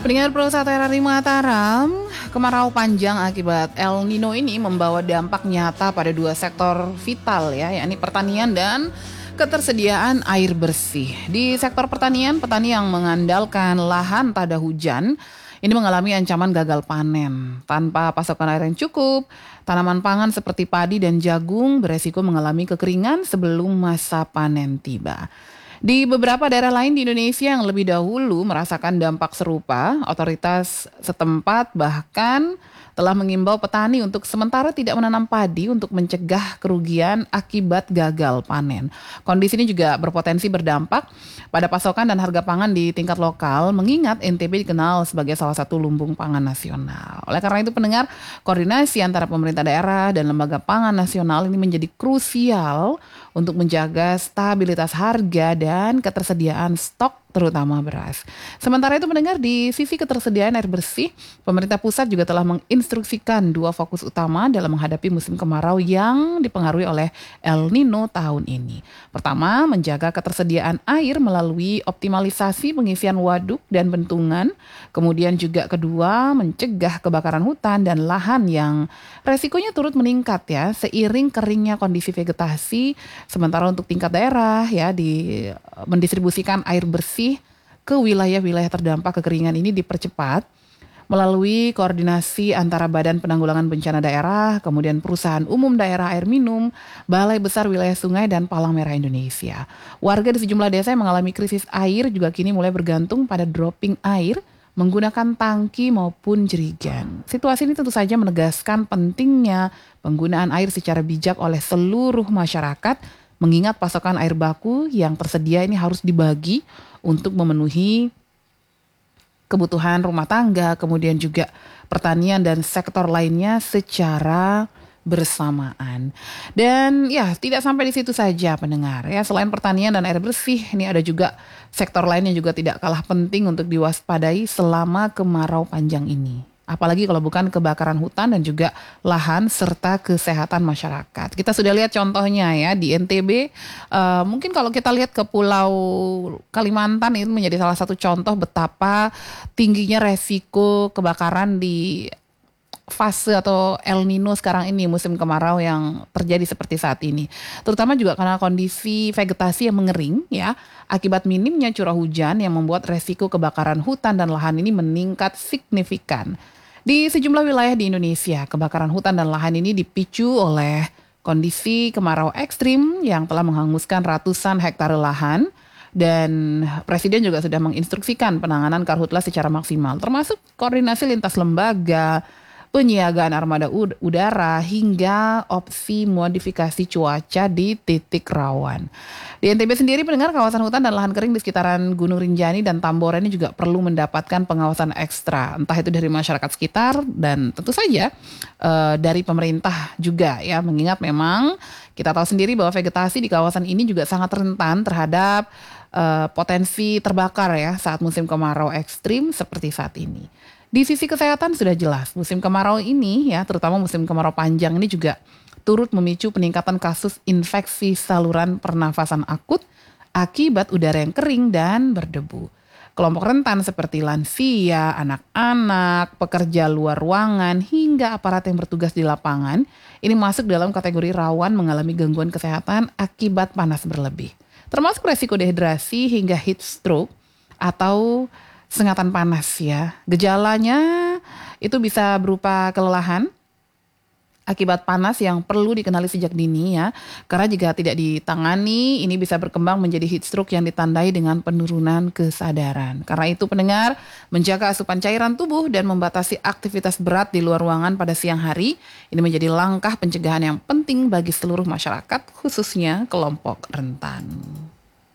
Pendengar Pro 1 RRI Mataram, kemarau panjang akibat El Nino ini membawa dampak nyata pada dua sektor vital ya, yakni pertanian dan ketersediaan air bersih. Di sektor pertanian, petani yang mengandalkan lahan tada hujan ini mengalami ancaman gagal panen. Tanpa pasokan air yang cukup, tanaman pangan seperti padi dan jagung beresiko mengalami kekeringan sebelum masa panen tiba. Di beberapa daerah lain di Indonesia yang lebih dahulu merasakan dampak serupa, otoritas setempat bahkan telah mengimbau petani untuk sementara tidak menanam padi untuk mencegah kerugian akibat gagal panen. Kondisi ini juga berpotensi berdampak pada pasokan dan harga pangan di tingkat lokal, mengingat NTB dikenal sebagai salah satu lumbung pangan nasional. Oleh karena itu pendengar, koordinasi antara pemerintah daerah dan lembaga pangan nasional ini menjadi krusial untuk menjaga stabilitas harga dan ketersediaan stok terutama beras. Sementara itu mendengar di sisi ketersediaan air bersih, pemerintah pusat juga telah menginstruksikan dua fokus utama dalam menghadapi musim kemarau yang dipengaruhi oleh El Nino tahun ini. Pertama, menjaga ketersediaan air melalui optimalisasi pengisian waduk dan bendungan. Kemudian juga kedua, mencegah kebakaran hutan dan lahan yang resikonya turut meningkat ya seiring keringnya kondisi vegetasi. Sementara untuk tingkat daerah ya mendistribusikan air bersih ke wilayah-wilayah terdampak kekeringan ini dipercepat melalui koordinasi antara Badan Penanggulangan Bencana Daerah, kemudian Perusahaan Umum Daerah Air Minum, Balai Besar Wilayah Sungai, dan Palang Merah Indonesia. Warga di sejumlah desa yang mengalami krisis air juga kini mulai bergantung pada dropping air menggunakan tangki maupun jerigen. Situasi ini tentu saja menegaskan pentingnya penggunaan air secara bijak oleh seluruh masyarakat, mengingat pasokan air baku yang tersedia ini harus dibagi untuk memenuhi kebutuhan rumah tangga, kemudian juga pertanian dan sektor lainnya secara bersamaan. Dan ya tidak sampai di situ saja pendengar ya, selain pertanian dan air bersih, ini ada juga sektor lain yang juga tidak kalah penting untuk diwaspadai selama kemarau panjang ini. Apalagi kalau bukan kebakaran hutan dan juga lahan serta kesehatan masyarakat. Kita sudah lihat contohnya ya di NTB. Mungkin kalau kita lihat ke Pulau Kalimantan itu menjadi salah satu contoh betapa tingginya resiko kebakaran di fase atau El Nino sekarang ini, musim kemarau yang terjadi seperti saat ini. Terutama juga karena kondisi vegetasi yang mengering ya, akibat minimnya curah hujan yang membuat resiko kebakaran hutan dan lahan ini meningkat signifikan. Di sejumlah wilayah di Indonesia, kebakaran hutan dan lahan ini dipicu oleh kondisi kemarau ekstrim yang telah menghanguskan ratusan hektare lahan. Dan Presiden juga sudah menginstruksikan penanganan karhutla secara maksimal, termasuk koordinasi lintas lembaga, penyiagaan armada udara, hingga opsi modifikasi cuaca di titik rawan. Di NTB sendiri pendengar, kawasan hutan dan lahan kering di sekitaran Gunung Rinjani dan Tambora ini juga perlu mendapatkan pengawasan ekstra, entah itu dari masyarakat sekitar dan tentu saja dari pemerintah juga ya, mengingat memang kita tahu sendiri bahwa vegetasi di kawasan ini juga sangat rentan terhadap potensi terbakar ya saat musim kemarau ekstrim seperti saat ini. Di sisi kesehatan sudah jelas, musim kemarau ini ya, terutama musim kemarau panjang ini juga turut memicu peningkatan kasus infeksi saluran pernafasan akut akibat udara yang kering dan berdebu. Kelompok rentan seperti lansia, anak-anak, pekerja luar ruangan, hingga aparat yang bertugas di lapangan, ini masuk dalam kategori rawan mengalami gangguan kesehatan akibat panas berlebih. Termasuk resiko dehidrasi hingga heat stroke atau sengatan panas ya. Gejalanya itu bisa berupa kelelahan akibat panas yang perlu dikenali sejak dini ya. Karena jika tidak ditangani, ini bisa berkembang menjadi heat stroke yang ditandai dengan penurunan kesadaran. Karena itu pendengar, menjaga asupan cairan tubuh dan membatasi aktivitas berat di luar ruangan pada siang hari, ini menjadi langkah pencegahan yang penting bagi seluruh masyarakat, khususnya kelompok rentan.